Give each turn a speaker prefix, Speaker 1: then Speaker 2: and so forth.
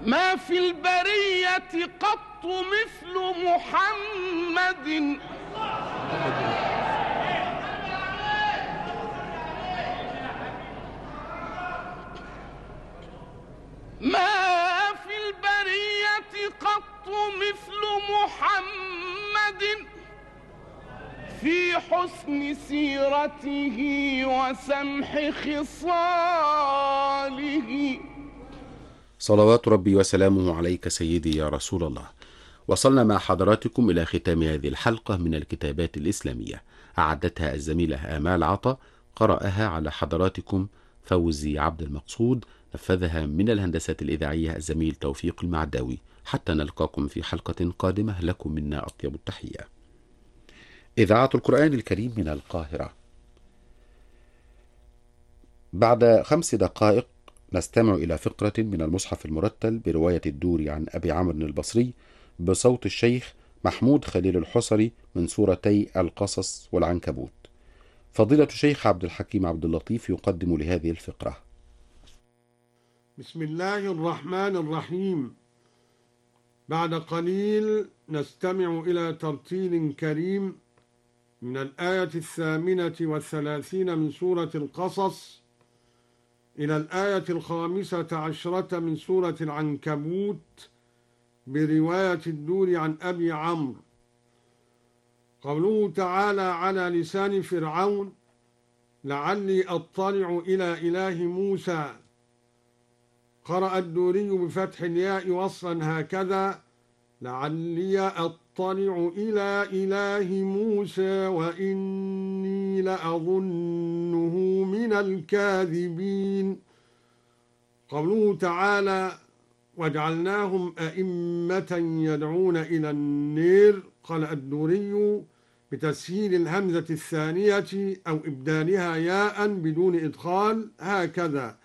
Speaker 1: ما في البرية قط مثل محمد، ما في البرية قط مثل محمد في حسن سيرته وسمح خصاله.
Speaker 2: صلوات ربي وسلامه عليك سيدي يا رسول الله. وصلنا مع حضراتكم إلى ختام هذه الحلقة من الكتابات الإسلامية، أعدتها الزميلة آمال عطا، قرأها على حضراتكم فوزي عبد المقصود، نفذها من الهندسة الإذاعية الزميل توفيق المعداوي. حتى نلقاكم في حلقة قادمة، لكم منا أطيب التحية. إذاعة القرآن الكريم من القاهرة. بعد 5 دقائق نستمع إلى فقرة من المصحف المرتل برواية الدوري عن أبي عمرو البصري بصوت الشيخ محمود خليل الحصري من سورتي القصص والعنكبوت. فضيلة الشيخ عبد الحكيم عبد اللطيف يقدم لهذه الفقرة.
Speaker 3: بسم الله الرحمن الرحيم. بعد قليل نستمع إلى ترتيل كريم من الآية 38 من سورة القصص إلى الآية 15 من سورة العنكبوت برواية الدور عن أبي عمرو. قوله تعالى على لسان فرعون: لعلي أطلع إلى إله موسى. قرأ الدوري بفتح الياء وصلا هكذا: لعلي أطلع إلى إله موسى وإني لأظنه من الكاذبين. قوله تعالى: وجعلناهم أئمة يدعون إلى النير. قال الدوري بتسهيل الهمزة الثانية أو إبدالها ياء بدون إدخال هكذا: